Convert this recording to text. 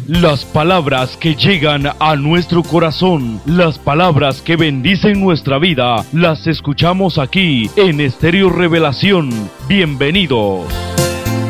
Las palabras que llegan a nuestro corazón, las palabras que bendicen nuestra vida, las escuchamos aquí en Estéreo Revelación. Bienvenidos.